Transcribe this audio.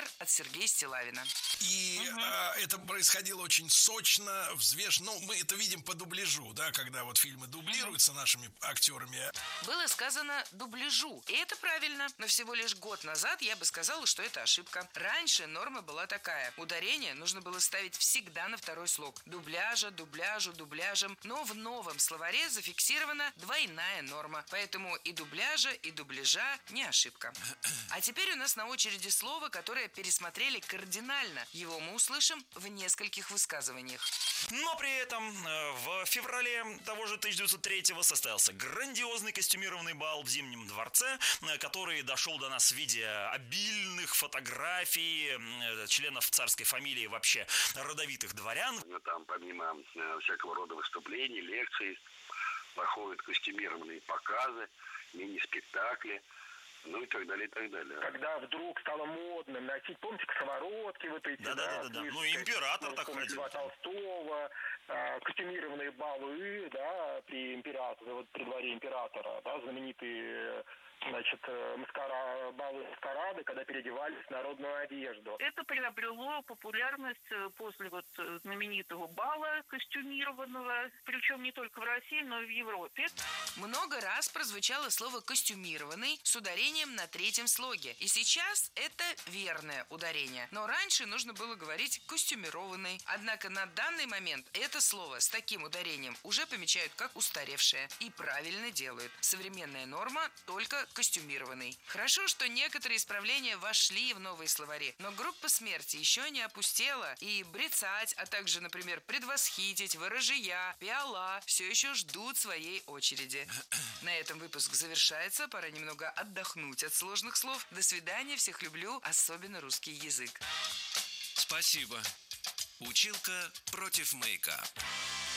от Сергея Стиллавина. И это происходило очень сочно, взвешенно. Ну, мы это видим по дубляжу, да, когда вот фильмы дублируются нашими актерами. Было сказано «дубляжу», и это правильно, но всего лишь год назад я бы сказала, что это ошибка. Раньше норма была такая: ударение нужно было ставить всегда на второй слог. Дубляжа, дубляжу, дубляжем. Но в новом словаре зафиксирована двойная норма, поэтому и дубляжа, и дубляжа не ошибка. А теперь у нас на очереди слово, которое пересмотрели кардинально. Его мы услышим в нескольких высказываниях. Но при этом в феврале того же 1903-го состоялся грандиозный костюмированный бал в Зимнем дворце, который дошел до нас в виде обильных фотографий членов царской фамилии, вообще родовитых дворян. Там помимо всякого рода выступлений, лекций, проходят костюмированные показы, мини-спектакли. Ну и так далее, и так далее. Когда вдруг стало модным носить, помните, сковородки вот эти, да. Ну и император так ходил. Льва Толстого, костюмированные балы, да, при императоре, вот при дворе императора, да, знаменитые, значит, балы-маскарады, когда переодевались в народную одежду. Это приобрело популярность после вот знаменитого бала костюмированного, причем не только в России, но и в Европе. Много раз прозвучало слово «костюмированный» с ударением на третьем слоге. И сейчас это верное ударение. Но раньше нужно было говорить «костюмированный». Однако на данный момент это слово с таким ударением уже помечают как устаревшее. И правильно делают. Современная норма только костюмированный. Хорошо, что некоторые исправления вошли в новые словари, но группа смерти еще не опустела, и брецать, а также, например, предвосхитить, ворожия, пиала все еще ждут своей очереди. На этом выпуск завершается, пора немного отдохнуть от сложных слов. До свидания, всех люблю, особенно русский язык. Спасибо. Училка против маяка.